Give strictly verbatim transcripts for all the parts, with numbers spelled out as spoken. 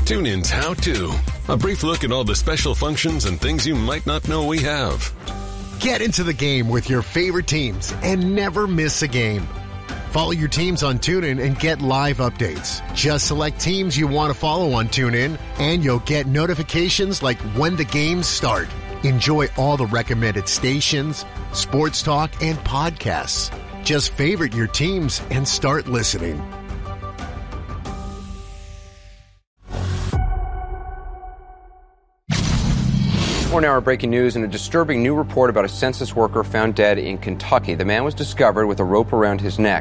TuneIn's How To. A brief look at all the special functions and things you might not know we have. Get into the game with your favorite teams and never miss a game. Follow your teams on TuneIn and get live updates. Just select teams you want to follow on TuneIn, and you'll get notifications like when the games start. Enjoy all the recommended stations, sports talk, and podcasts. Just favorite your teams and start listening. twenty-four hour breaking news and a disturbing new report about a census worker found dead in Kentucky. The man was discovered with a rope around his neck.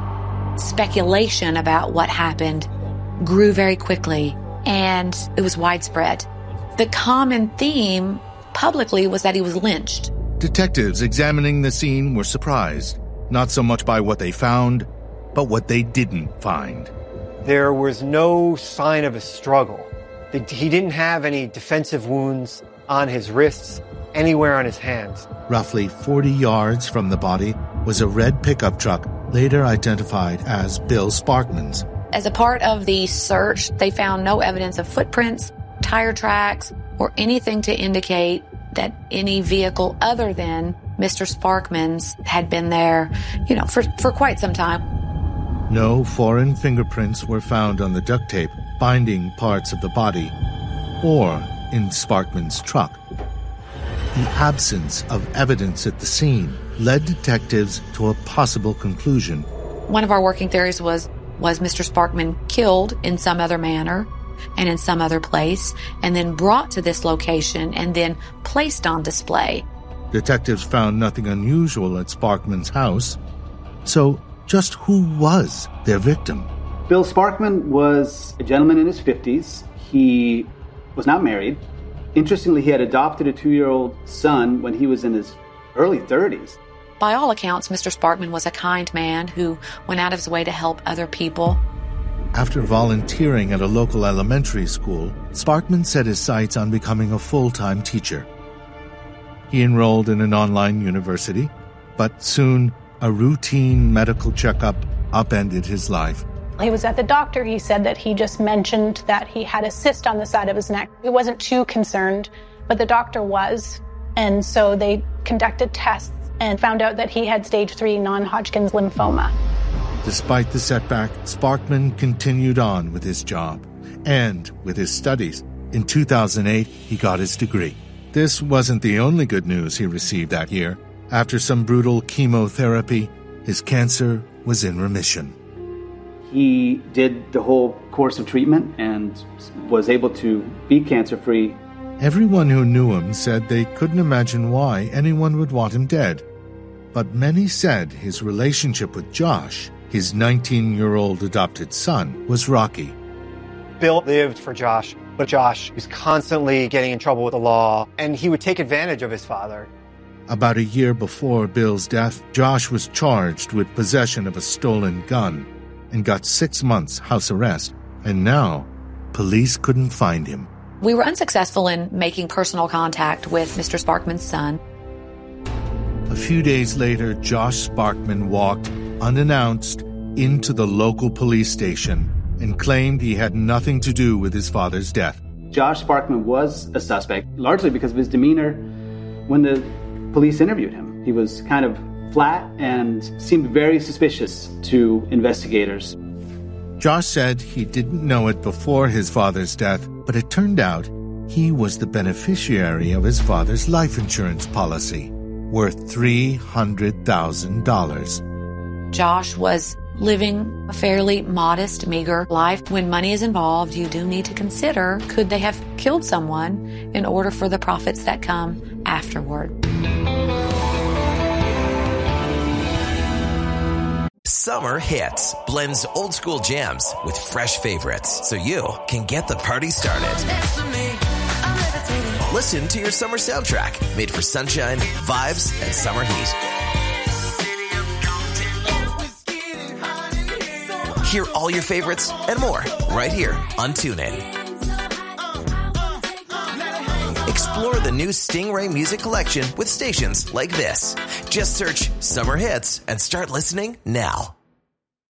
Speculation about what happened grew very quickly, and it was widespread. The common theme publicly was that he was lynched. Detectives examining the scene were surprised, not so much by what they found, but what they didn't find. There was no sign of a struggle. He didn't have any defensive wounds on his wrists, anywhere on his hands. Roughly forty yards from the body was a red pickup truck, later identified as Bill Sparkman's. As a part of the search, they found no evidence of footprints, tire tracks, or anything to indicate that any vehicle other than Mister Sparkman's had been there, you know, for, for quite some time. No foreign fingerprints were found on the duct tape binding parts of the body or in Sparkman's truck. The absence of evidence at the scene led detectives to a possible conclusion. One of our working theories was, was Mister Sparkman killed in some other manner and in some other place, and then brought to this location and then placed on display. Detectives found nothing unusual at Sparkman's house. So just who was their victim? Bill Sparkman was a gentleman in his fifties. He was not married. Interestingly, he had adopted a two-year-old son when he was in his early thirties. By all accounts, Mister Sparkman was a kind man who went out of his way to help other people. After volunteering at a local elementary school, Sparkman set his sights on becoming a full-time teacher. He enrolled in an online university, but soon a routine medical checkup upended his life. He was at the doctor. He said that he just mentioned that he had a cyst on the side of his neck. He wasn't too concerned, but the doctor was. And so they conducted tests and found out that he had stage three non-Hodgkin's lymphoma. Despite the setback, Sparkman continued on with his job and with his studies. In two thousand eight, he got his degree. This wasn't the only good news he received that year. After some brutal chemotherapy, his cancer was in remission. He did the whole course of treatment and was able to be cancer-free. Everyone who knew him said they couldn't imagine why anyone would want him dead. But many said his relationship with Josh, his nineteen-year-old adopted son, was rocky. Bill lived for Josh, but Josh was constantly getting in trouble with the law, and he would take advantage of his father. About a year before Bill's death, Josh was charged with possession of a stolen gun and got six months house arrest. And now, police couldn't find him. We were unsuccessful in making personal contact with Mister Sparkman's son. A few days later, Josh Sparkman walked, unannounced, into the local police station and claimed he had nothing to do with his father's death. Josh Sparkman was a suspect, largely because of his demeanor when the police interviewed him. He was kind of flat and seemed very suspicious to investigators. Josh said he didn't know it before his father's death, but it turned out he was the beneficiary of his father's life insurance policy, worth three hundred thousand dollars. Josh was living a fairly modest, meager life. When money is involved, you do need to consider, could they have killed someone in order for the profits that come afterward? Summer Hits blends old school jams with fresh favorites so you can get the party started. Listen to your summer soundtrack made for sunshine, vibes, and summer heat. Hear all your favorites and more right here on TuneIn. Explore the new Stingray Music Collection with stations like this. Just search Summer Hits and start listening now.